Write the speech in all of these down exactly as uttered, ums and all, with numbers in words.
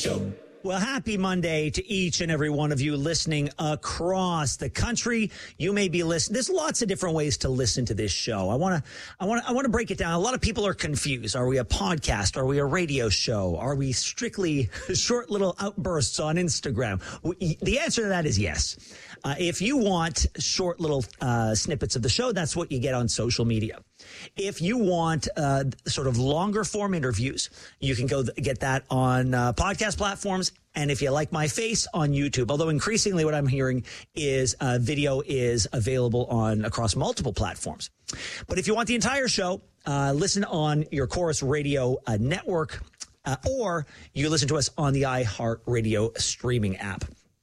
Show. Well, happy Monday to each and every one of you listening across the country. You may be listening. There's lots of different ways to listen to this show. I want to, I want to, I want to break it down. A lot of people are confused. Are we a podcast? Are we a radio show? Are we strictly short little outbursts on Instagram? The answer to that is yes. Uh, if you want short little uh, snippets of the show, that's what you get on social media. If you want uh, sort of longer form interviews, you can go th- get that on uh, podcast platforms. And if you like my face, on YouTube. Although increasingly what I'm hearing is uh, video is available on across multiple platforms. But if you want the entire show, uh, listen on your Chorus Radio uh, network, uh, or you listen to us on the iHeartRadio streaming app.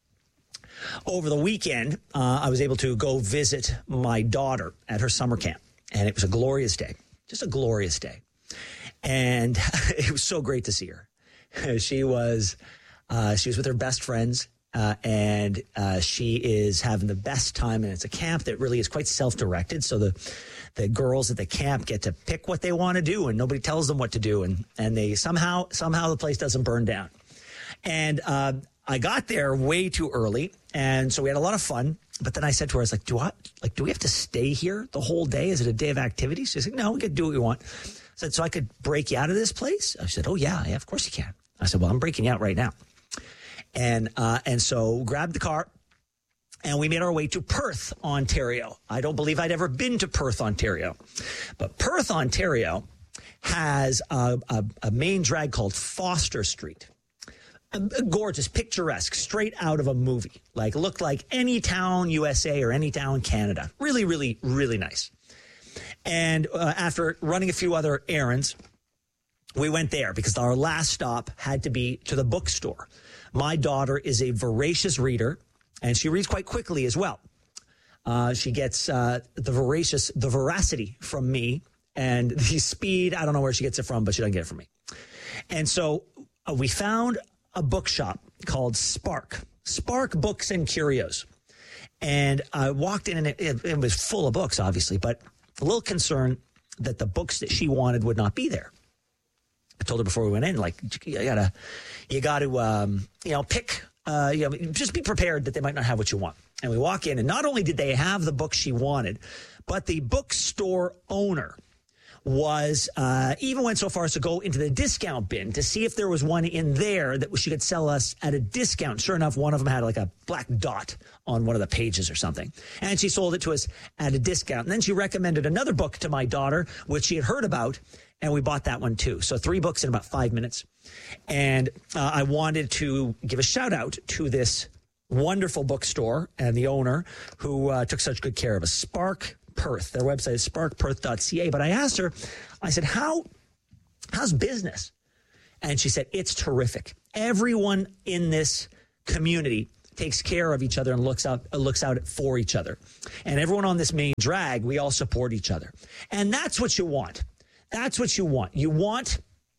Over the weekend, uh, I was able to go visit my daughter at her summer camp. And it was a glorious day, just a glorious day. And it was so great to see her. She was uh, she was with her best friends, uh, and uh, she is having the best time. And it's a camp that really is quite self-directed. So the the girls at the camp get to pick what they want to do, and nobody tells them what to do. And, and they somehow, somehow the place doesn't burn down. And uh, I got there way too early, and so we had a lot of fun. But then I said to her, I was like, do I, like, do we have to stay here the whole day? Is it a day of activities? She said, no, we can do what we want. I said, so I could break you out of this place? I said, oh, yeah, yeah, of course you can. I said, well, I'm breaking you out right now. And, uh, and so grabbed the car, and we made our way to Perth, Ontario. I don't believe I'd ever been to Perth, Ontario. But Perth, Ontario has a, a, a main drag called Foster Street. Gorgeous, picturesque, straight out of a movie. Like, looked like any town U S A or any town Canada. Really, really, really nice. And uh, after running a few other errands, we went there because our last stop had to be to the bookstore. My daughter is a voracious reader, and she reads quite quickly as well. Uh, she gets uh, the voracious, the veracity from me, and the speed, I don't know where she gets it from, but she doesn't get it from me. And so uh, we found a bookshop called Spark, Spark Books and Curios. And I walked in, and it, it, it was full of books, obviously, but a little concerned that the books that she wanted would not be there. I told her before we went in, like, you gotta, you gotta, um, you know, pick, uh, you know, just be prepared that they might not have what you want. And we walk in, and not only did they have the book she wanted, but the bookstore owner was uh, even went so far as to go into the discount bin to see if there was one in there that she could sell us at a discount. Sure enough, one of them had like a black dot on one of the pages or something. And she sold it to us at a discount. And then she recommended another book to my daughter, which she had heard about, and we bought that one too. So three books in about five minutes. And uh, I wanted to give a shout out to this wonderful bookstore and the owner who uh, took such good care of us. Spark Perth. Their website is spark perth dot c a. But I asked her, I said, how, how's business? And she said, it's terrific. Everyone in this community takes care of each other and looks out, looks out for each other. And everyone on this main drag, we all support each other. And that's what you want. That's what you want. You want,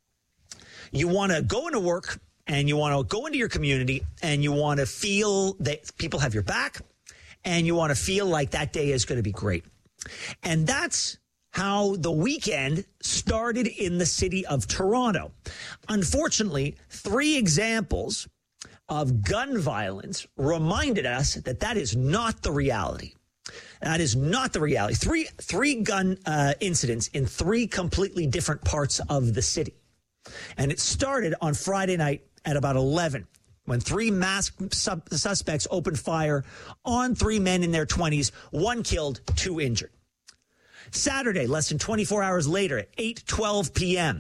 you want to go into work, and you want to go into your community, and you want to feel that people have your back, and you want to feel like that day is going to be great. And that's how the weekend started in the city of Toronto. Unfortunately, three examples of gun violence reminded us that that is not the reality. That is not the reality. Three, three gun uh, incidents in three completely different parts of the city. And it started on Friday night at about eleven. When three masked sub- suspects opened fire on three men in their twenties, one killed, two injured. Saturday, less than twenty-four hours later, at eight twelve p.m.,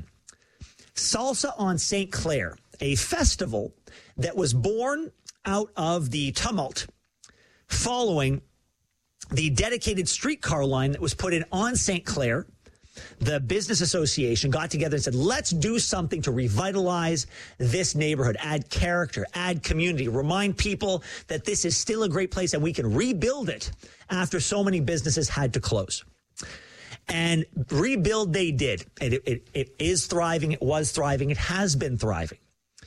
Salsa on Saint Clair, a festival that was born out of the tumult following the dedicated streetcar line that was put in on Saint Clair. The business association got together and said, let's do something to revitalize this neighborhood, add character, add community, remind people that this is still a great place and we can rebuild it after so many businesses had to close. And rebuild they did. And it, it, it is thriving. It was thriving. It has been thriving.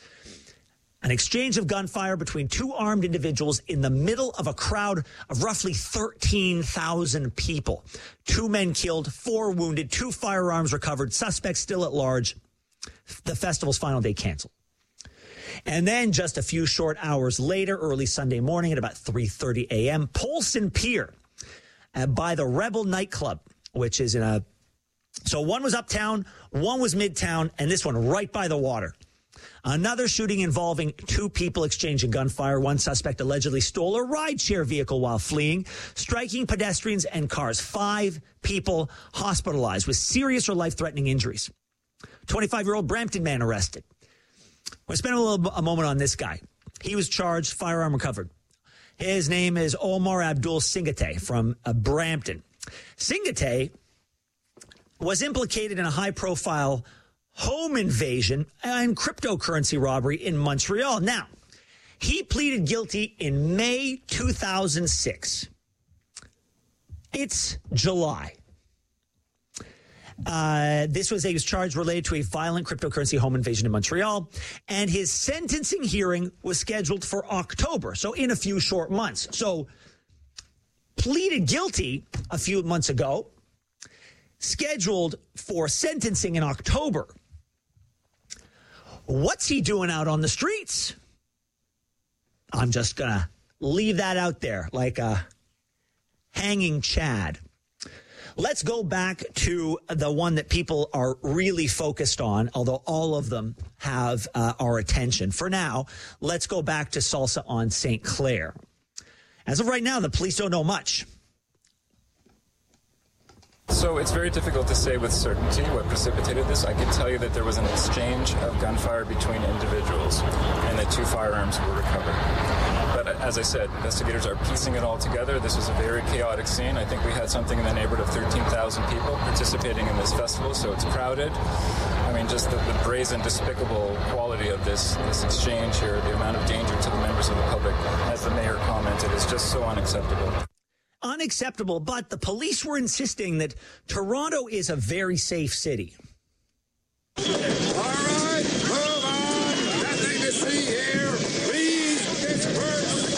An exchange of gunfire between two armed individuals in the middle of a crowd of roughly thirteen thousand people. Two men killed, four wounded, two firearms recovered, suspects still at large. The festival's final day canceled. And then just a few short hours later, early Sunday morning at about three thirty a.m., Polson Pier uh, by the Rebel nightclub, which is in a... So one was uptown, one was midtown, and this one right by the water. Another shooting involving two people exchanging gunfire. One suspect allegedly stole a rideshare vehicle while fleeing, striking pedestrians and cars. Five people hospitalized with serious or life-threatening injuries. twenty-five-year-old Brampton man arrested. We'll spend a little a moment on this guy. He was charged, firearm recovered. His name is Omar Abdul Singate from uh, Brampton. Singate was implicated in a high-profile home invasion and cryptocurrency robbery in Montreal. Now, he pleaded guilty in May two thousand six. It's July. Uh, this was, he was charged related to a violent cryptocurrency home invasion in Montreal, and his sentencing hearing was scheduled for October, so in a few short months. So, pleaded guilty a few months ago, scheduled for sentencing in October. What's he doing out on the streets? I'm just going to leave that out there like a hanging Chad. Let's go back to the one that people are really focused on, although all of them have uh, our attention. For now, let's go back to Salsa on Saint Clair. As of right now, the police don't know much. So it's very difficult to say with certainty what precipitated this. I can tell you that there was an exchange of gunfire between individuals and that two firearms were recovered. But as I said, investigators are piecing it all together. This was a very chaotic scene. I think we had something in the neighborhood of thirteen thousand people participating in this festival, so it's crowded. I mean, just the, the brazen, despicable quality of this, this exchange here, the amount of danger to the members of the public, as the mayor commented, is just so unacceptable. Unacceptable, but the police were insisting that Toronto is a very safe city. All right, move on. Nothing to see here. Please disperse.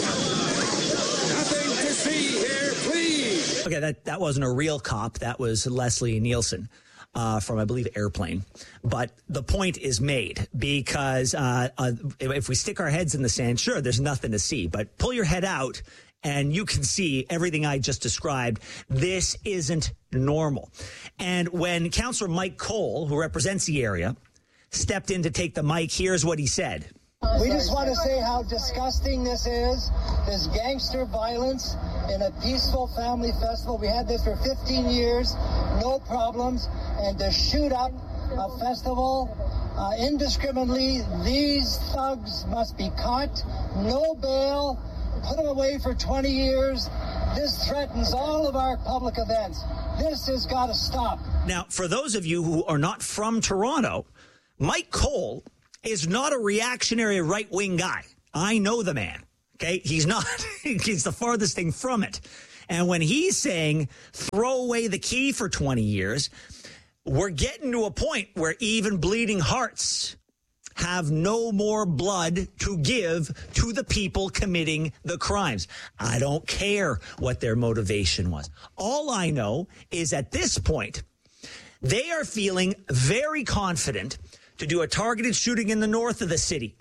Nothing to see here, please. Okay, that, that wasn't a real cop. That was Leslie Nielsen uh, from, I believe, Airplane. But the point is made because uh, uh, if we stick our heads in the sand, sure, there's nothing to see. But pull your head out and you can see everything I just described. This isn't normal. And when Councillor Mike Cole, who represents the area, stepped in to take the mic, here's what he said. We just want to say how disgusting this is, this gangster violence in a peaceful family festival. We had this for fifteen years, no problems, and to shoot up a festival uh, indiscriminately, these thugs must be caught, no bail, put them away for twenty years. This threatens all of our public events. This has got to stop. Now, for those of you who are not from Toronto, Mike Cole is not a reactionary right-wing guy. I know the man, okay? He's not. He's the farthest thing from it. And when he's saying throw away the key for twenty years, we're getting to a point where even bleeding hearts have no more blood to give to the people committing the crimes. I don't care what their motivation was. All I know is at this point, they are feeling very confident to do a targeted shooting in the north of the city,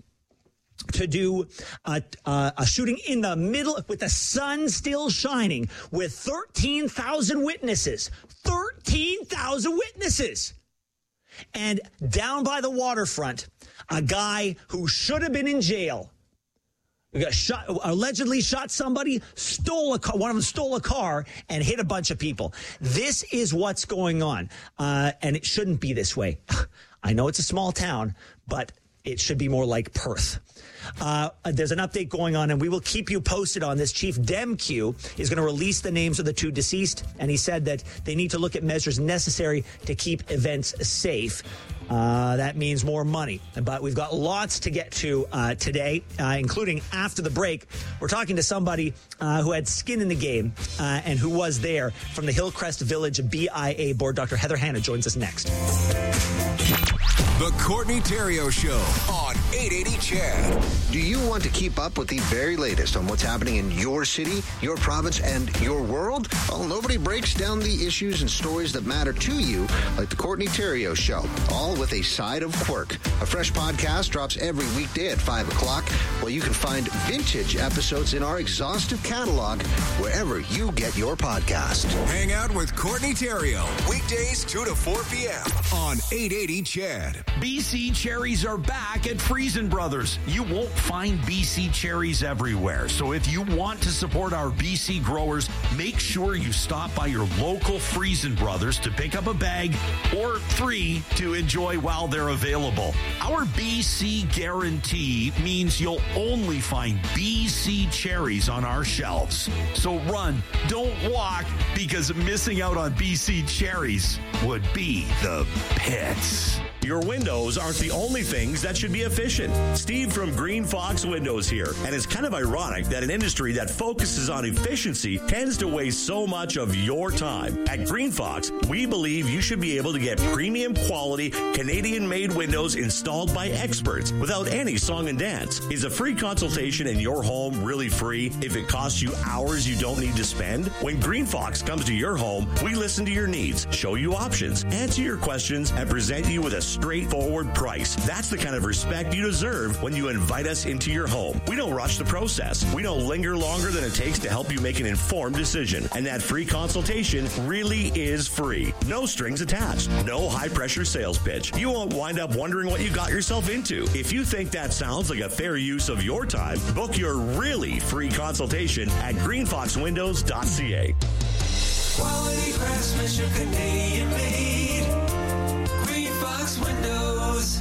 to do a, a, a shooting in the middle with the sun still shining with thirteen thousand witnesses. thirteen thousand witnesses. And down by the waterfront, a guy who should have been in jail, got shot, allegedly shot somebody, stole a car, one of them stole a car and hit a bunch of people. This is what's going on. Uh, and it shouldn't be this way. I know it's a small town, but it should be more like Perth. Uh, there's an update going on, and we will keep you posted on this. Chief Demkew is going to release the names of the two deceased, and he said that they need to look at measures necessary to keep events safe. Uh, that means more money. But we've got lots to get to uh, today, uh, including after the break. We're talking to somebody uh, who had skin in the game uh, and who was there from the Hillcrest Village B I A board. Doctor Heather Hanna joins us next. The Courtney Theriault Show on eight eighty Chad. Do you want to keep up with the very latest on what's happening in your city, your province, and your world? Well, nobody breaks down the issues and stories that matter to you like the Courtney Theriault Show, all with a side of quirk. A fresh podcast drops every weekday at five o'clock, where you can find vintage episodes in our exhaustive catalog wherever you get your podcast. Hang out with Courtney Theriault, weekdays two to four p.m. on eight eighty Chad. B C cherries are back at Friesen Brothers. You won't find B C cherries everywhere. So if you want to support our B C growers, make sure you stop by your local Friesen Brothers to pick up a bag or three to enjoy while they're available. Our B C guarantee means you'll only find B C cherries on our shelves. So run, don't walk, because missing out on B C cherries would be the pits. Your windows aren't the only things that should be efficient. Steve from Green Fox Windows here. And it's kind of ironic that an industry that focuses on efficiency tends to waste so much of your time. At Green Fox, we believe you should be able to get premium quality Canadian-made windows installed by experts without any song and dance. Is a free consultation in your home really free if it costs you hours you don't need to spend? When Green Fox comes to your home, we listen to your needs, show you options, answer your questions, and present you with a straightforward price. That's the kind of respect you deserve when you invite us into your home. We don't rush the process. We don't linger longer than it takes to help you make an informed decision. And that free consultation really is free. No strings attached. No high-pressure sales pitch. You won't wind up wondering what you got yourself into. If you think that sounds like a fair use of your time, book your really free consultation at green fox windows dot c a. Quality craftsmanship, Canadian made. Windows.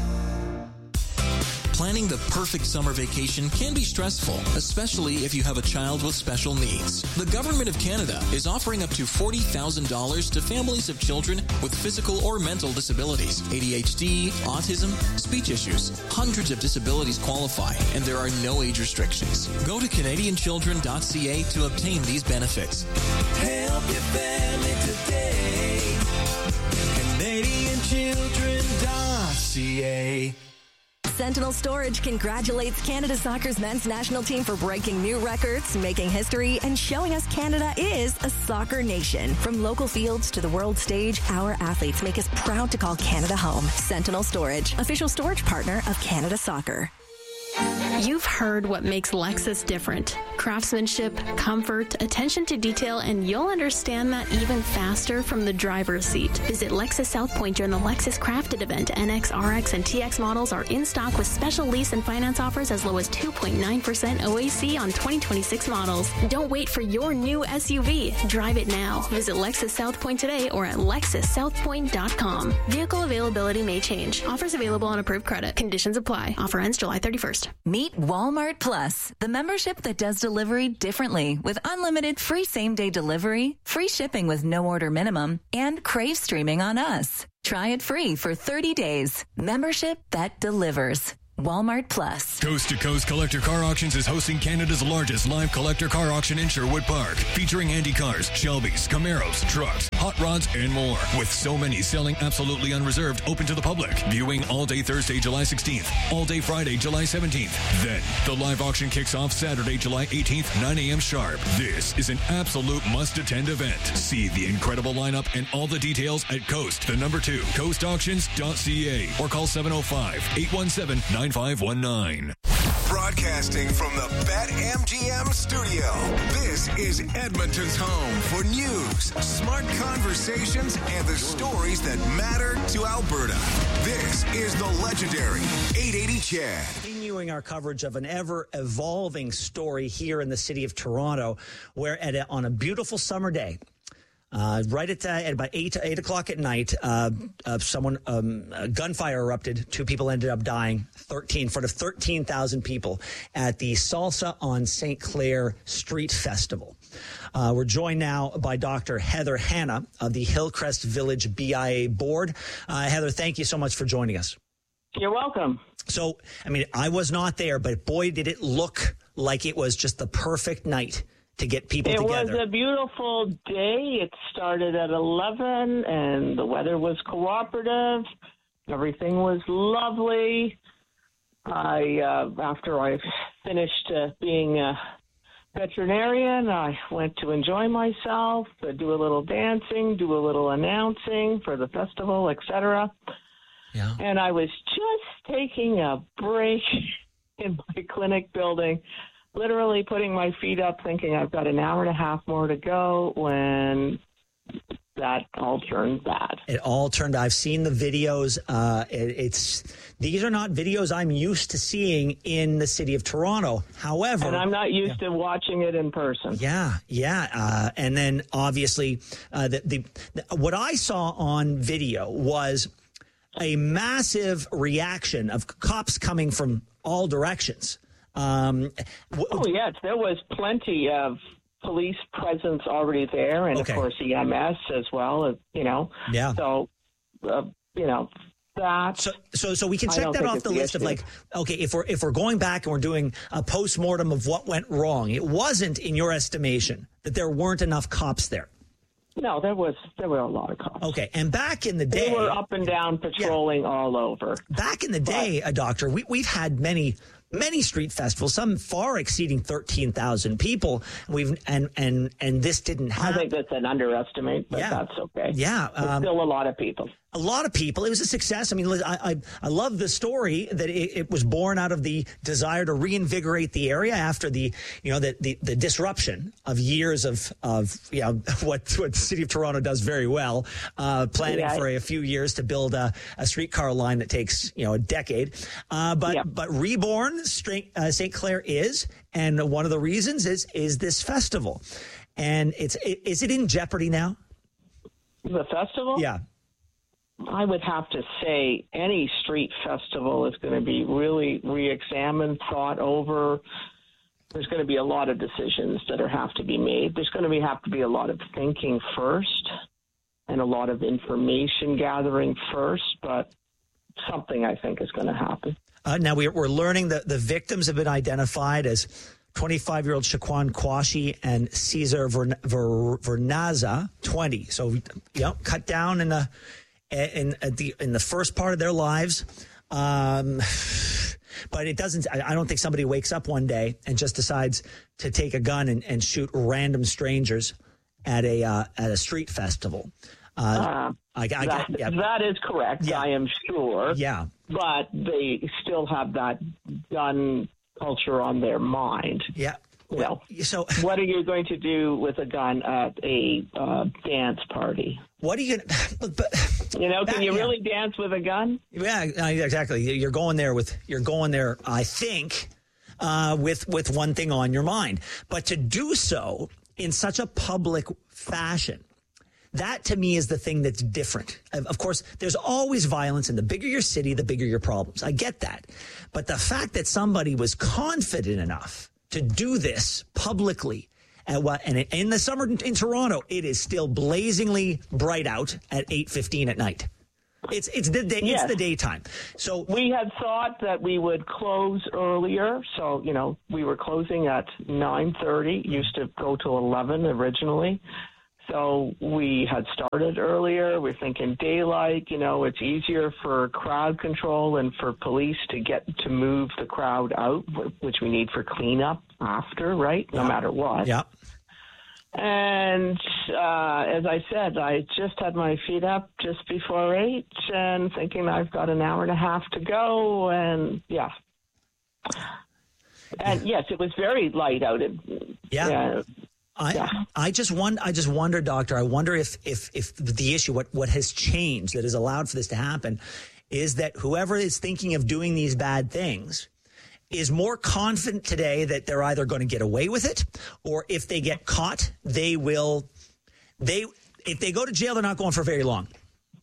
Planning the perfect summer vacation can be stressful, especially if you have a child with special needs. The Government of Canada is offering up to forty thousand dollars to families of children with physical or mental disabilities, A D H D, autism, speech issues. Hundreds of disabilities qualify, and there are no age restrictions. Go to canadian children dot c a to obtain these benefits. Help your family today. canadian children dot c a. Sentinel Storage congratulates Canada Soccer's men's national team for breaking new records, making history, and showing us Canada is a soccer nation. From local fields to the world stage, our athletes make us proud to call Canada home. Sentinel Storage, official storage partner of Canada Soccer. You've heard what makes Lexus different. Craftsmanship, comfort, attention to detail, and you'll understand that even faster from the driver's seat. Visit Lexus South Point during the Lexus Crafted event. N X, R X, and T X models are in stock with special lease and finance offers as low as two point nine percent O A C on twenty twenty-six models. Don't wait for your new S U V. Drive it now. Visit Lexus South Point today or at lexus south point dot com. Vehicle availability may change. Offers available on approved credit. Conditions apply. Offer ends July thirty-first. Meet Walmart Plus, the membership that does delivery differently with unlimited free same-day delivery, free shipping with no order minimum, and Crave streaming on us. Try it free for thirty days. Membership that delivers. Walmart Plus. Coast to Coast Collector Car Auctions is hosting Canada's largest live collector car auction in Sherwood Park, featuring Andy cars, Shelbys, Camaros, trucks, hot rods, and more. With so many selling absolutely unreserved, open to the public. Viewing all day Thursday, July sixteenth, all day Friday, July seventeenth. Then the live auction kicks off Saturday, July eighteenth, nine a.m. sharp. This is an absolute must-attend event. See the incredible lineup and all the details at Coast, the number two, coast auctions dot c a, or call seven oh five, eight one seven, nine five one nine. Broadcasting from the BetMGM studio, this is Edmonton's home for news, smart conversations, and the stories that matter to Alberta. This is the legendary eight eighty Chad. Continuing our coverage of an ever-evolving story here in the city of Toronto, where at a, on a beautiful summer day, Uh, right at, uh, at about eight, eight o'clock at night, uh, uh, someone, um, a gunfire erupted. Two people ended up dying, thirteen, in front of thirteen thousand people at the Salsa on Saint Clair Street Festival. Uh, we're joined now by Doctor Heather Hanna of the Hillcrest Village B I A board. Uh, Heather, thank you so much for joining us. You're welcome. So, I mean, I was not there, but boy, did it look like it was just the perfect night to get people it together. It was a beautiful day. It started at eleven, and the weather was cooperative. Everything was lovely. I, uh, after I finished uh, being a veterinarian, I went to enjoy myself, uh, do a little dancing, do a little announcing for the festival, et cetera. Yeah. And I was just taking a break in my clinic building, literally putting my feet up, thinking I've got an hour and a half more to go, when that all turned bad. It all turned. I've seen the videos. Uh, it, it's these are not videos I'm used to seeing in the city of Toronto. However, and I'm not used yeah. to watching it in person. Yeah, yeah. Uh, and then obviously, uh, the, the, the what I saw on video was a massive reaction of cops coming from all directions. Um, w- oh yes, there was plenty of police presence already there, and okay. of course E M S as well. You know, yeah. So, uh, you know, that. So, so, so we can check that off the list of like, okay, if we're if we're going back and we're doing a postmortem of what went wrong, it wasn't, in your estimation, that there weren't enough cops there. No, there was there were a lot of cops. Okay, and back in the day, they were up and down patrolling yeah. all over. Back in the day, a doctor, we we've had many. Many street festivals, some far exceeding thirteen thousand people. We've and and and this didn't happen. I think that's an underestimate, but yeah. that's okay. Yeah, um, still a lot of people. A lot of people. It was a success. I mean, I I, I love the story that it, it was born out of the desire to reinvigorate the area after the you know the the, the disruption of years of of you know what what the city of Toronto does very well, uh, planning yeah. for a few years to build a, a streetcar line that takes you know a decade. Uh, but yeah. but reborn Saint uh, Saint Clair is, and one of the reasons is is this festival, and it's is it in jeopardy now? The festival? Yeah. I would have to say any street festival is going to be really re-examined, thought over. There's going to be a lot of decisions that are have to be made. There's going to be have to be a lot of thinking first and a lot of information gathering first, but something I think is going to happen. Uh, now we're, we're learning that the victims have been identified as twenty-five-year-old Shaquan Quashi and Cesar Ver, Ver, Vernaza, twenty. So, you know, cut down in the in at the in the first part of their lives. Um, but it doesn't. I, I don't think somebody wakes up one day and just decides to take a gun and, and shoot random strangers at a uh, at a street festival. Uh, uh, I, I, that, yeah. that is correct. Yeah. I am sure. Yeah, but they still have that gun culture on their mind. Yeah. You know, so what are you going to do with a gun at a uh, dance party? What are you going to, you know, can that, you yeah. really dance with a gun? Yeah, exactly. You're going there with, you're going there, I think, uh, with, with one thing on your mind. But to do so in such a public fashion, that to me is the thing that's different. Of course, there's always violence, and the bigger your city, the bigger your problems. I get that. But the fact that somebody was confident enough to do this publicly, at what, and in the summer in Toronto, it is still blazingly bright out at eight fifteen at night. It's it's the day, yes. it's the daytime. So we had thought that we would close earlier. So you know, we were closing at nine thirty. Used to go to eleven originally. So we had started earlier. We're thinking daylight, you know, it's easier for crowd control and for police to get to move the crowd out, which we need for cleanup after, right? No yeah. matter what. Yeah. And uh, as I said, I just had my feet up just before eight and thinking I've got an hour and a half to go. And yeah. And yes, it was very light out. It, yeah. yeah. I, yeah. I just wonder, I just wonder, Doctor, I wonder if, if, if the issue, what, what has changed that has allowed for this to happen is that whoever is thinking of doing these bad things is more confident today that they're either going to get away with it, or if they get caught, they will, they, if they go to jail, they're not going for very long.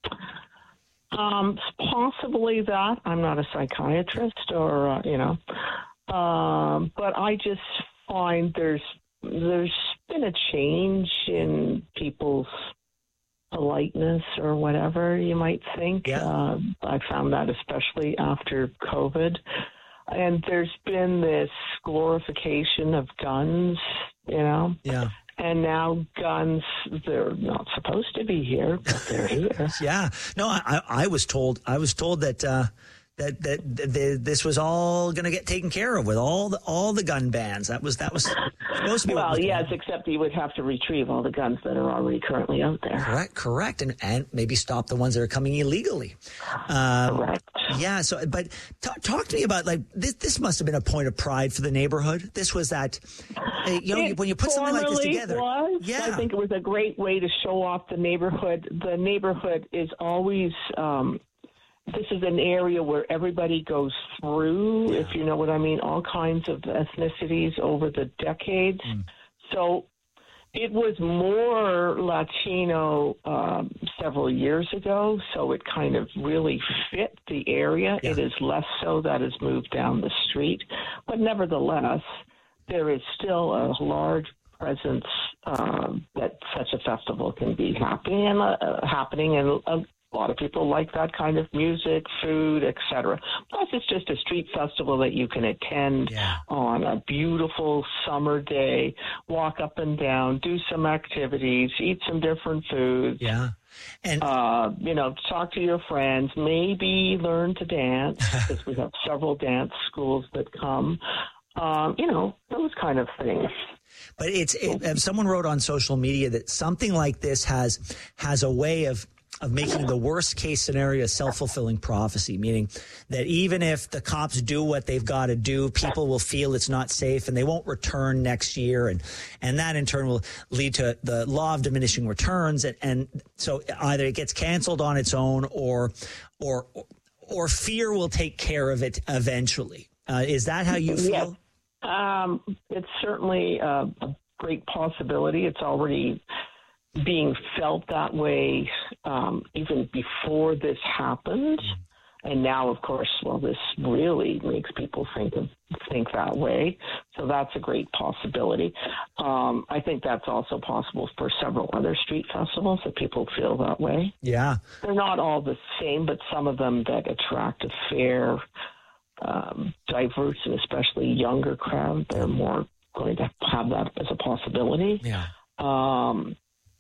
Um, possibly that. I'm not a psychiatrist or, uh, you know, um, but I just find there's, there's been a change in people's politeness or whatever you might think. Yeah. Uh, I found that especially after COVID. And there's been this glorification of guns, you know. Yeah. And now guns, they're not supposed to be here, but they're here. Yeah. No, I, I was told, I was told that, uh, that that, that, that this was all going to get taken care of with all the all the gun bans. That was that was supposed to be. Well, what was yes, going on. except you would have to retrieve all the guns that are already currently out there. Correct, correct, and and maybe stop the ones that are coming illegally. Um, correct. Yeah. So, but t- talk to me about like this. This must have been a point of pride for the neighborhood. This was that. Uh, you know, It when you put something like this formerly together. was. Yeah. I think it was a great way to show off the neighborhood. The neighborhood is always. Um, This is an area where everybody goes through, yeah. if you know what I mean, all kinds of ethnicities over the decades. Mm. So it was more Latino um, several years ago, so it kind of really fit the area. Yeah. It is less so that has moved down the street. But nevertheless, there is still a large presence um, that such a festival can be happening and uh, happening and uh, a lot of people like that kind of music, food, et cetera. Plus, it's just a street festival that you can attend yeah. on a beautiful summer day, walk up and down, do some activities, eat some different foods. Yeah. And, uh, you know, talk to your friends, maybe learn to dance, because we have several dance schools that come. Um, you know, those kind of things. But it's it, someone wrote on social media that something like this has has a way of of making the worst case scenario a self-fulfilling prophecy, meaning that even if the cops do what they've got to do, people will feel it's not safe and they won't return next year. And, and that in turn will lead to the law of diminishing returns. And, and so either it gets canceled on its own or, or, or fear will take care of it eventually. Uh, is that how you feel? Yes. Um, it's certainly a, a great possibility. It's already being felt that way um, even before this happened. And now, of course, well, this really makes people think of, think that way. So that's a great possibility. Um, I think that's also possible for several other street festivals that people feel that way. Yeah. They're not all the same, but some of them that attract a fair, um, diverse, and especially younger crowd, they're more going to have that as a possibility. Yeah. Um,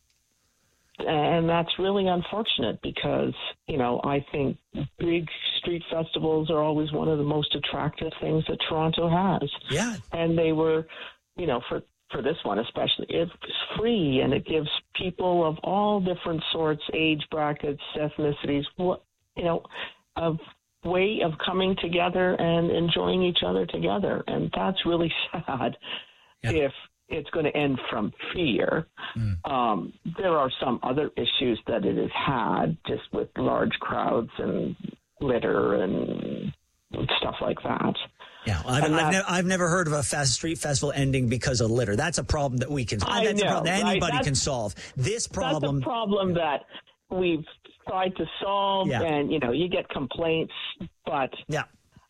And that's really unfortunate because, you know, I think big street festivals are always one of the most attractive things that Toronto has. Yeah. And they were, you know, for, for this one especially, it's free and it gives people of all different sorts, age brackets, ethnicities, you know, a way of coming together and enjoying each other together. And that's really sad yeah. if it's going to end from fear. Mm. Um, there are some other issues that it has had, just with large crowds and litter and stuff like that. Yeah, well, I've, I've, ne- I've never heard of a fast street festival ending because of litter. That's a problem that we can. I that's know, a problem that anybody right? can solve. This problem, that's a problem that we've tried to solve, yeah. and you know, you get complaints, but yeah.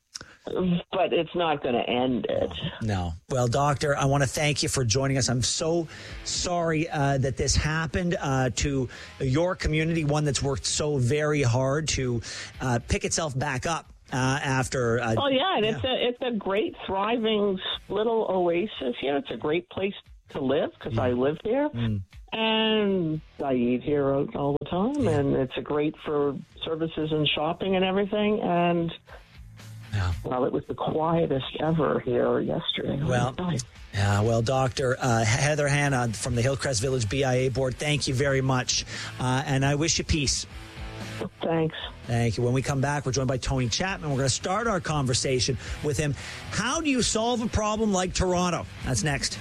But it's not going to end it. No. Well, Doctor, I want to thank you for joining us. I'm so sorry uh, that this happened uh, to your community, one that's worked so very hard to uh, pick itself back up uh, after. Uh, oh yeah, and yeah. it's a it's a great, thriving little oasis here. It's a great place to live because mm. I live here. Mm. And I eat here all the time, yeah. and it's a great for services and shopping and everything. And yeah. well, it was the quietest ever here yesterday. Well, yeah, well, Doctor uh, Heather Hanna from the Hillcrest Village B I A Board, thank you very much, uh, and I wish you peace. Thanks. Thank you. When we come back, we're joined by Tony Chapman. We're going to start our conversation with him. How do you solve a problem like Toronto? That's next.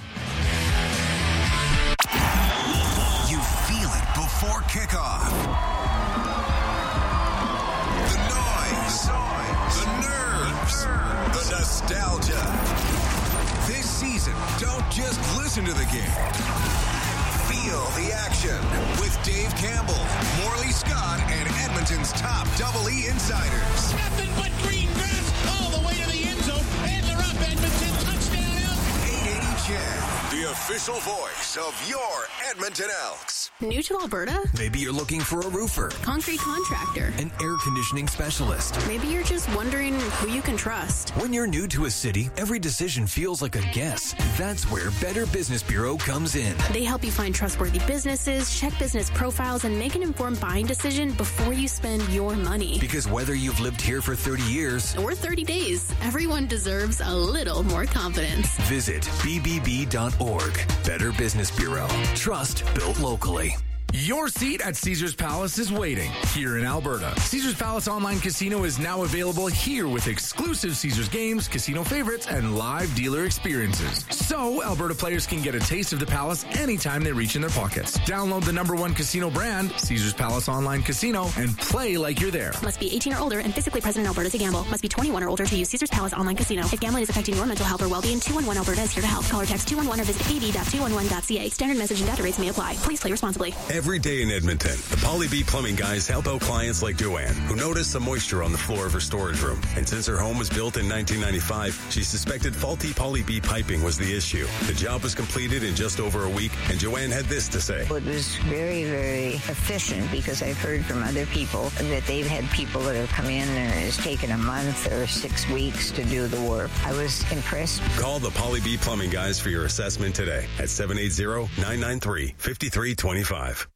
You feel it before kickoff. The noise, the nerves, the nostalgia. This season, don't just listen to the game. Feel the action with Dave Campbell, Morley Scott, and Edmonton's top Double E insiders. Nothing but green grass all the way to the end zone, and they're up. Edmonton touchdown. eight eighty C H E D, the official voice of your Edmonton Elks. New to Alberta? Maybe you're looking for a roofer, Concrete contractor, an air conditioning specialist. Maybe you're just wondering who you can trust. When you're new to a city, every decision feels like a guess. That's where Better Business Bureau comes in. They help you find trustworthy businesses, check business profiles, and make an informed buying decision before you spend your money. Because whether you've lived here for thirty years or thirty days, everyone deserves a little more confidence. Visit b b b dot org. Better Business Bureau. Trust built locally. Your seat at Caesars Palace is waiting here in Alberta. Caesars Palace Online Casino is now available here with exclusive Caesars games, casino favorites, and live dealer experiences. So, Alberta players can get a taste of the Palace anytime they reach in their pockets. Download the number one casino brand, Caesars Palace Online Casino, and play like you're there. Must be eighteen or older and physically present in Alberta to gamble. Must be twenty-one or older to use Caesars Palace Online Casino. If gambling is affecting your mental health or well-being, two one one Alberta is here to help. Call or text two one one or visit a b dot two one one dot c a. Standard message and data rates may apply. Please play responsibly. Every day in Edmonton, the Polly B Plumbing guys help out clients like Joanne, who noticed some moisture on the floor of her storage room. And since her home was built in nineteen ninety-five, she suspected faulty Polly B piping was the issue. The job was completed in just over a week, and Joanne had this to say. It was very, very efficient because I've heard from other people that they've had people that have come in and it's taken a month or six weeks to do the work. I was impressed. Call the Polly B Plumbing guys for your assessment today at seven eight zero, nine nine three, five three two five.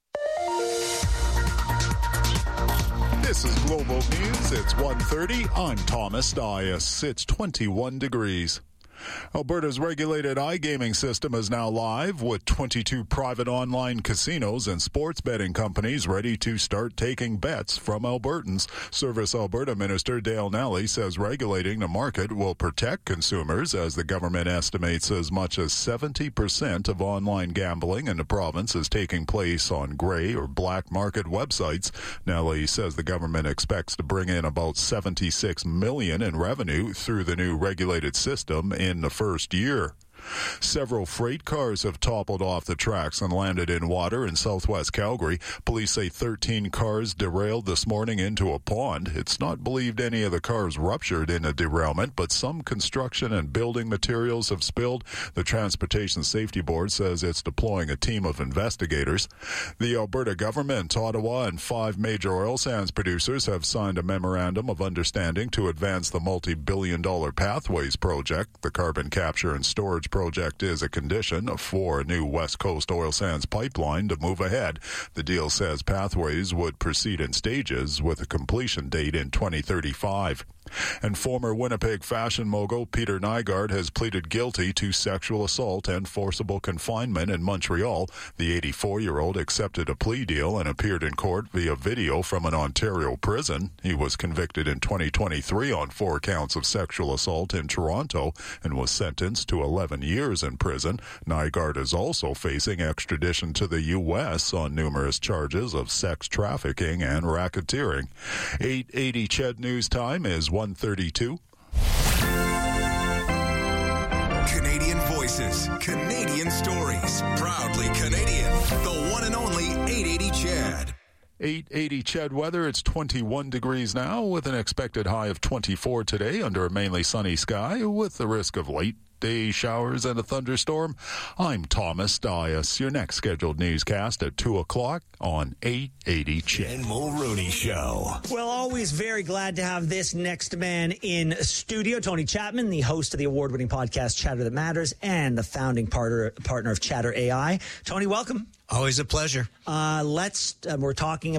This is Global News. It's one thirty. I'm Thomas Dias. It's twenty-one degrees. Alberta's regulated iGaming system is now live with twenty-two private online casinos and sports betting companies ready to start taking bets from Albertans. Service Alberta Minister Dale Nally says regulating the market will protect consumers as the government estimates as much as seventy percent of online gambling in the province is taking place on gray or black market websites. Nally says the government expects to bring in about seventy-six million dollars in revenue through the new regulated system in in the first year. Several freight cars have toppled off the tracks and landed in water in southwest Calgary. Police say thirteen cars derailed this morning into a pond. It's not believed any of the cars ruptured in a derailment, but some construction and building materials have spilled. The Transportation Safety Board says it's deploying a team of investigators. The Alberta government, Ottawa, and five major oil sands producers have signed a memorandum of understanding to advance the multi-billion dollar Pathways project. The carbon capture and storage project is a condition for a new West Coast oil sands pipeline to move ahead. The deal says Pathways would proceed in stages with a completion date in twenty thirty-five. And former Winnipeg fashion mogul Peter Nygard has pleaded guilty to sexual assault and forcible confinement in Montreal. The eighty-four-year-old accepted a plea deal and appeared in court via video from an Ontario prison. He was convicted in twenty twenty-three on four counts of sexual assault in Toronto and was sentenced to eleven years in prison. Nygard is also facing extradition to the U S on numerous charges of sex trafficking and racketeering. eight eighty C H E D News Time is one thirty-two. Canadian voices, Canadian stories, proudly Canadian. The one and only eight eighty C H E D. eight eighty C H E D weather. It's twenty-one degrees now with an expected high of twenty-four today under a mainly sunny sky with the risk of late day showers and a thunderstorm. I'm Thomas Dias. Your next scheduled newscast at two o'clock on eight eighty C H E D. Jen Mulroney Show. Well, always very glad to have this next man in studio. Tony Chapman, the host of the award-winning podcast Chatter That Matters and the founding partner, partner of Chatter A I. Tony, welcome. Always a pleasure. Uh, let's, uh, we're talking